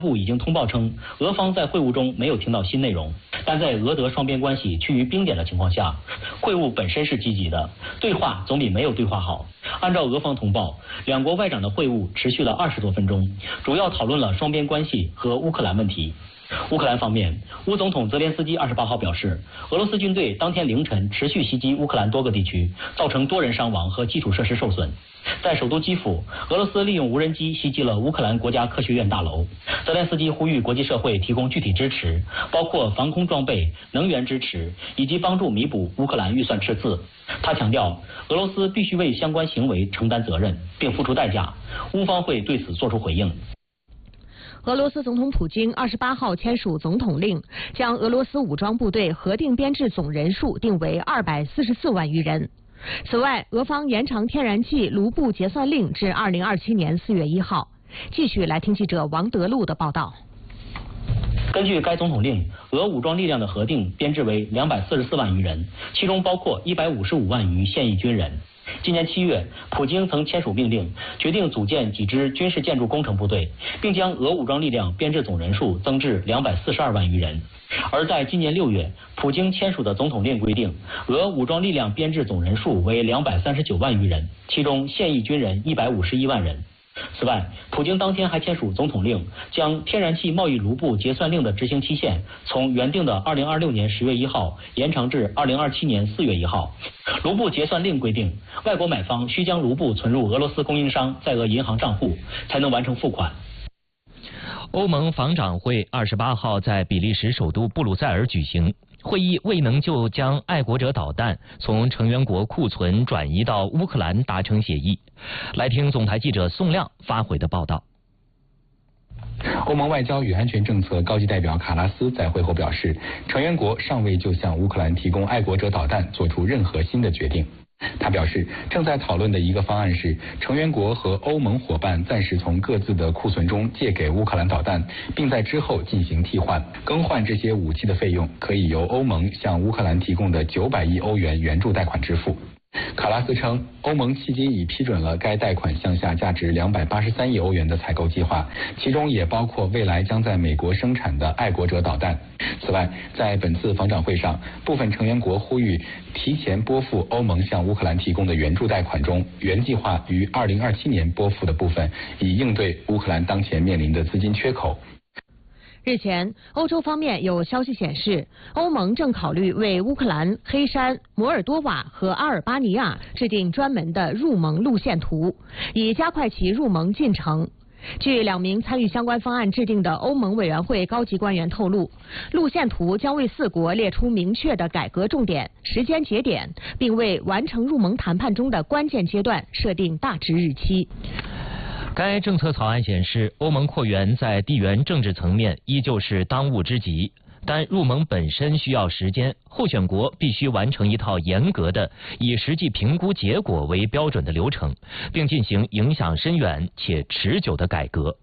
部已经通报称，俄方在会晤中没有听到新内容，但在俄德双边关系趋于冰点的情况下，会晤本身是积极的，对话总比没有对话好。按照俄方通报，两国外长的会晤持续了20多分钟，主要讨论了双边关系和乌克兰问题。乌克兰方面，乌总统泽连斯基28号表示，俄罗斯军队当天凌晨持续袭击乌克兰多个地区，造成多人伤亡和基础设施受损。在首都基辅，俄罗斯利用无人机袭击了乌克兰国家科学院大楼。泽连斯基呼吁国际社会提供具体支持，包括防空装备、能源支持以及帮助弥补乌克兰预算赤字。他强调，俄罗斯必须为相关行为承担责任，并付出代价。乌方会对此作出回应。 俄罗斯总统普京28号签署总统令，将俄罗斯武装部队核定编制总人数定为244万余人。此外，俄方延长天然气卢布结算令至2027年4月1号。继续来听记者王德禄的报道。 根据该总统令，俄武装力量的核定编制为244万余人，其中包括155万余现役军人。今年7月，普京曾签署命令，决定组建几支军事建筑工程部队，并将俄武装力量编制总人数增至242万余人。而在今年6月，普京签署的总统令规定，俄武装力量编制总人数为239万余人，其中现役军人151万人。此外，普京当天还签署总统令，将天然气贸易卢布结算令的执行期限从原定的2026年10月1号延长至2027年4月1号。卢布结算令规定，外国买方需将卢布存入俄罗斯供应商在俄银行账户，才能完成付款。 欧盟防长会28号在比利时首都布鲁塞尔举行，会议未能就将爱国者导弹从成员国库存转移到乌克兰达成协议。来听总台记者宋亮发回的报道。 欧盟外交与安全政策高级代表卡拉斯在会后表示，成员国尚未就向乌克兰提供爱国者导弹做出任何新的决定。他表示，正在讨论的一个方案是，成员国和欧盟伙伴暂时从各自的库存中借给乌克兰导弹，并在之后进行替换。更换这些武器的费用可以由欧盟向乌克兰提供的900亿欧元援助贷款支付。卡拉斯称，欧盟迄今已批准了该贷款项下价值283亿欧元的采购计划，其中也包括未来将在美国生产的爱国者导弹。此外，在本次防长会上，部分成员国呼吁提前拨付欧盟向乌克兰提供的援助贷款中原计划于2027年拨付的部分，以应对乌克兰当前面临的资金缺口。 日前，欧洲方面有消息显示，欧盟正考虑为乌克兰、黑山、摩尔多瓦和阿尔巴尼亚制定专门的入盟路线图，以加快其入盟进程。据2名参与相关方案制定的欧盟委员会高级官员透露，路线图将为4国列出明确的改革重点、时间节点，并为完成入盟谈判中的关键阶段设定大致日期。 该政策草案显示，欧盟扩员在地缘政治层面依旧是当务之急，但入盟本身需要时间，候选国必须完成一套严格的以实际评估结果为标准的流程，并进行影响深远且持久的改革。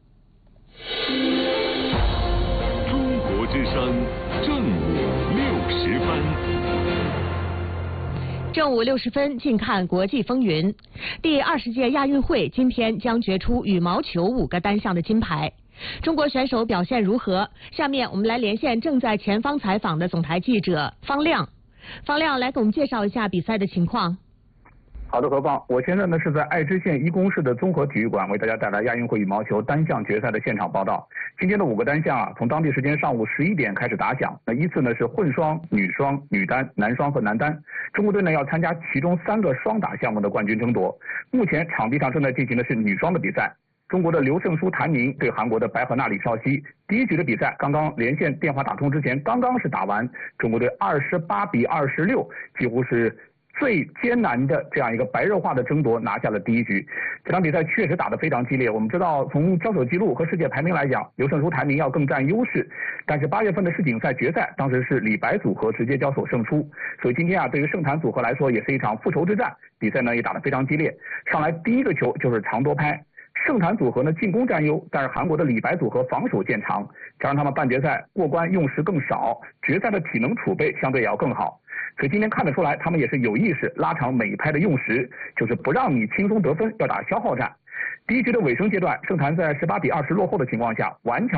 中国之声正午60分。 正午60分，近看国际风云。第20届亚运会今天将决出羽毛球5个单项的金牌。中国选手表现如何？下面我们来连线正在前方采访的总台记者方亮。方亮，来给我们介绍一下比赛的情况。 好的，何芳，我现在呢是在爱知县一宫市的综合体育馆，为大家带来亚运会羽毛球单项决赛的现场报道。今天的5个单项啊，从当地时间上午11点开始打响。那依次呢是混双、女双、女单、男双和男单。中国队呢要参加其中3个双打项目的冠军争夺。目前场地上正在进行的是女双的比赛。中国的刘胜书、谭宁对韩国的白河娜李绍熙。第一局的比赛刚刚连线电话打通之前，刚刚是打完，中国队28-26，几乎是最艰难的这样一个白热化的争夺，拿下了第一局。这场比赛确实打得非常激烈。我们知道，从交手记录和世界排名来讲，刘胜书、谭宁要更占优势。但是8月份的世锦赛决赛，当时是李白组合直接交手胜出。所以今天啊，对于盛坛组合来说，也是一场复仇之战。比赛呢也打得非常激烈。上来第一个球就是长多拍。盛坛组合呢进攻占优，但是韩国的李白组合防守见长，加上他们半决赛过关用时更少，决赛的体能储备相对也要更好。所以今天看得出来，他们也是有意识拉长每一拍的用时，就是不让你轻松得分，要打消耗战。第一局的尾声阶段，盛坛在18-20落后的情况下，顽强